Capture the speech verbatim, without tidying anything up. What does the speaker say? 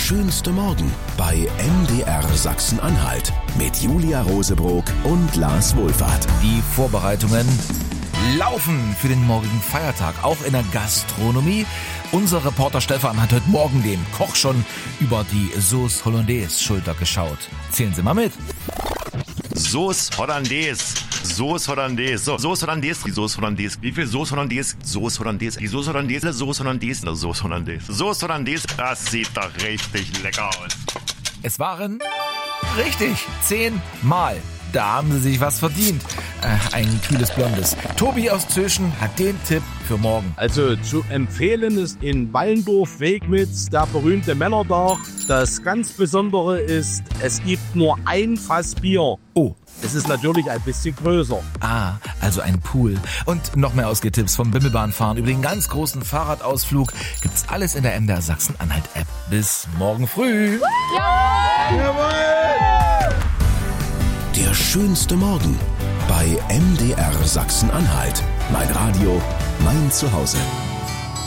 schönste Morgen bei M D R Sachsen-Anhalt mit Julia Rosebrock und Lars Wohlfahrt. Die Vorbereitungen laufen für den morgigen Feiertag, auch in der Gastronomie. Unser Reporter Stefan hat heute Morgen dem Koch schon über die Sauce Hollandaise Schulter geschaut. Zählen Sie mal mit. Sauce Hollandaise. Sauce Hollandaise. So, Sauce Hollandaise. Die Sauce Hollandaise. Wie viel Sauce Hollandaise? Sauce Hollandaise. Die Sauce Hollandaise. Sauce Hollandaise. Die Sauce Hollandaise. Sauce Hollandaise. Das sieht doch richtig lecker aus. Es waren richtig zehnmal. Da haben Sie sich was verdient. Äh, ein kühles Blondes. Tobi aus Zöschen hat den Tipp für morgen. Also zu empfehlen ist in Wallendorf-Wegnitz der berühmte Männerdach. Das ganz Besondere ist, es gibt nur ein Fass Bier. Oh. Es ist natürlich ein bisschen größer. Ah, also ein Pool. Und noch mehr Ausgetipps vom Bimmelbahnfahren über den ganz großen Fahrradausflug gibt's alles in der M D R Sachsen-Anhalt-App. Bis morgen früh. Ja! Jawohl! Der schönste Morgen bei M D R Sachsen-Anhalt. Mein Radio, mein Zuhause.